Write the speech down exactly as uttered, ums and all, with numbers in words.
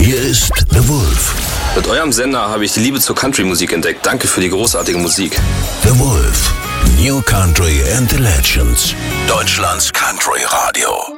Hier ist The Wolf. Mit eurem Sender habe ich die Liebe zur Country-Musik entdeckt. Danke für die großartige Musik. The Wolf. New Country and the Legends. Deutschlands Country Radio.